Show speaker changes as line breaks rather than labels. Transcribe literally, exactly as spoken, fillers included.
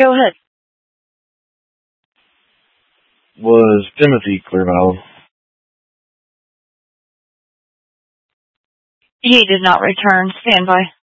Go ahead.
Was Timothy clear-mouthed?
He did not return. Stand by.